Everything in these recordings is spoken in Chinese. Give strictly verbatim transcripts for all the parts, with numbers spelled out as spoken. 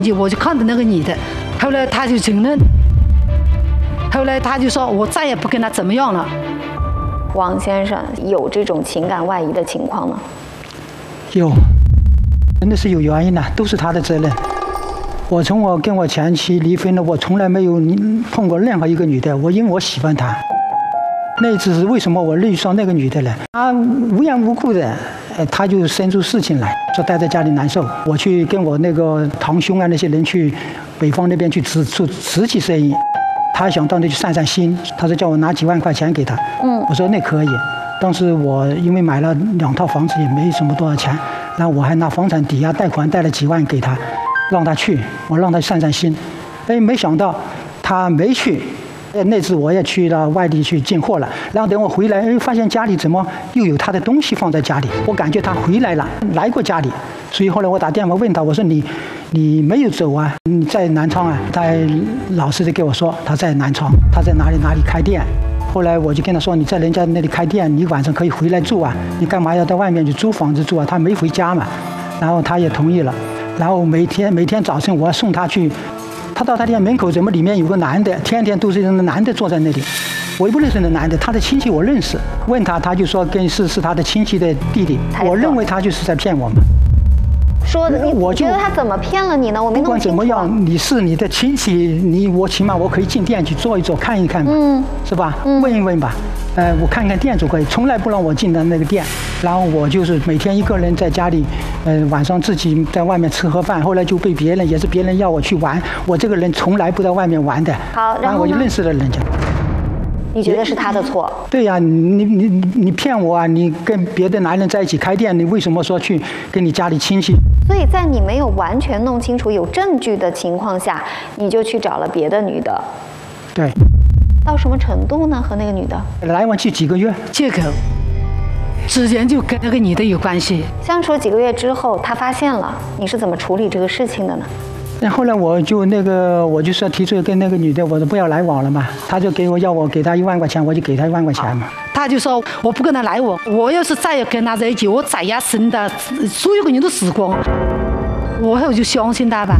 我就看着那个女的，后来他就承认，后来他就说我再也不跟他怎么样了。 王先生有这种情感外移的情况吗？ 有，真的是有原因的，都是他的责任。我从我跟我前妻离婚了，我从来没有碰过任何一个女的，我因为我喜欢她。那一次是为什么我遇上那个女的了？她无缘无故的，呃，她就生出事情来，说待在家里难受。我去跟我那个堂兄啊那些人去北方那边去做做瓷器生意，他想到那去散散心，他说叫我拿几万块钱给他。嗯，我说那可以。当时我因为买了两套房子，也没什么多少钱，然后我还拿房产抵押贷款贷了几万给他，让他去，我让他散散心。哎，没想到他没去。那次我也去了外地去进货了，然后等我回来，哎，发现家里怎么又有他的东西放在家里？我感觉他回来了，来过家里，所以后来我打电话问他，我说你你没有走啊？你在南昌啊？他老实的给我说他在南昌，他在哪里哪里开店。后来我就跟他说，你在人家那里开店，你晚上可以回来住啊，你干嘛要在外面去租房子住啊？他没回家嘛，然后他也同意了，然后每天每天早晨我要送他去。他到他店门口，怎么里面有个男的，天天都是那男的坐在那里，我也不认识那男的，他的亲戚我认识，问他，他就说跟是是他的亲戚的弟弟，我认为他就是在骗我们。 说的你，我觉得他怎么骗了你呢？我没弄清楚。不管怎么样，你是你的亲戚，你我起码我可以进店去坐一坐，看一看嘛，嗯，是吧？嗯、问一问吧。呃，我看看店就可以，从来不让我进的那个店。然后我就是每天一个人在家里，呃，晚上自己在外面吃盒饭。后来就被别人，也是别人要我去玩。我这个人从来不在外面玩的。 好，然后我就认识了人家。 你觉得是他的错？ 对呀、啊，你你你骗我啊！你跟别的男人在一起开店，你为什么说去跟你家里亲戚？ 所以在你没有完全弄清楚有证据的情况下，你就去找了别的女的。 对。 到什么程度呢？和那个女的来往去几个月， 借口，之前就跟那个女的有关系。 相处几个月之后，他发现了，你是怎么处理这个事情的呢？ 那后来我就那个，我就说提出跟那个女的，我说不要来往了嘛，他就给我要我给他一万块钱，我就给他一万块钱嘛。 他就说我不跟他来往，我要是再要跟他在一起，我宰压生的所有个人都死光。我后就相信他吧。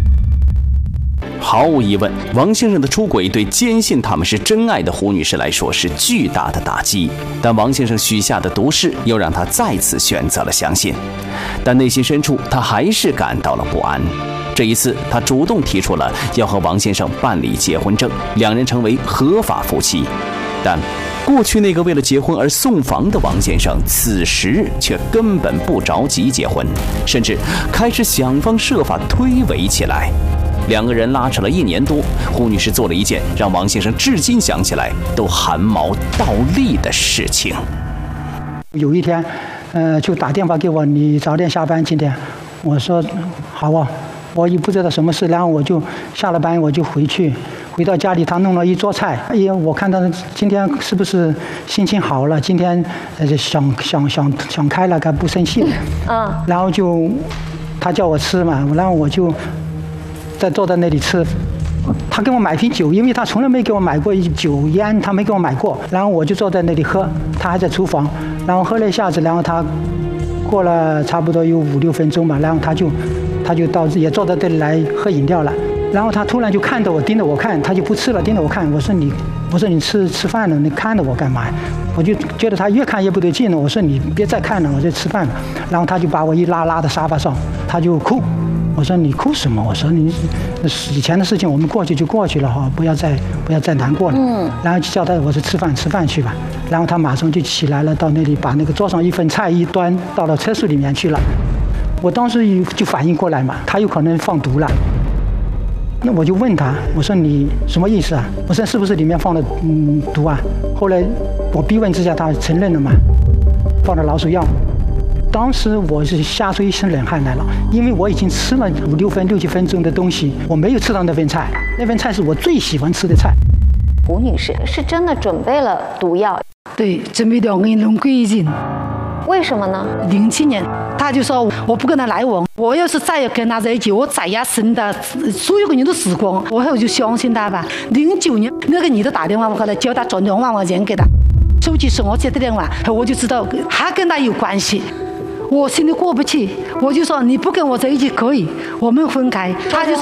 毫无疑问，王先生的出轨对坚信他们是真爱的胡女士来说是巨大的打击。但王先生许下的毒誓又让她再次选择了相信，但内心深处她还是感到了不安。这一次，她主动提出了要和王先生办理结婚证，两人成为合法夫妻。但过去那个为了结婚而送房的王先生，此时却根本不着急结婚，甚至开始想方设法推诿起来。两个人拉扯了一年多，胡女士做了一件让王先生至今想起来都汗毛倒立的事情。 有一天，呃，就打电话给我，你早点下班今天。我说好啊，我也不知道什么事，然后我就下了班我就回去，回到家里他弄了一桌菜。哎呀，我看他今天是不是心情好了？今天呃想想想想开了，该不生气了。嗯。然后就他叫我吃嘛，然后我就。在坐在那里吃，他给我买瓶酒，因为他从来没给我买过酒烟，他没给我买过。然后我就坐在那里喝，他还在厨房，然后喝了一下子，然后他过了差不多有五六分钟吧，然后他就他就到也坐在这里来喝饮料了。然后他突然就看着我，盯着我看，他就不吃了，盯着我看。我说你，我说你吃吃饭了，你看着我干嘛？我就觉得他越看越不对劲了。我说你别再看了，我在吃饭了。然后他就把我一拉拉到沙发上，他就哭。我说你哭什么？我说你以前的事情我们过去就过去了哈，不要再不要再难过了。嗯。然后就叫他，我说吃饭吃饭去吧。然后他马上就起来了，到那里把那个桌上一份菜一端到了厕所里面去了。我当时就反应过来嘛，他有可能放毒了。那我就问他，我说你什么意思啊？我说是不是里面放了嗯毒啊？后来我逼问之下，他承认了嘛，放了老鼠药。当时我是吓出一身冷汗来了，因为我已经吃了五六分、六七分钟的东西，我没有吃到那份菜，那份菜是我最喜欢吃的菜。 胡女士是真的准备了毒药？ 对，准备两个人龙归于尽。 为什么呢？ 零七年，他就说我不跟他来往，我要是再要跟他在一起，我宰压生的所有个人都死光。我后就相信他吧。零九年，那个女的打电话过来，叫他转两万块钱给他，手机是我接的电话，我就知道还跟他有关系。我心里过不去，我就说你不跟我在一起可以，我们分开。他就说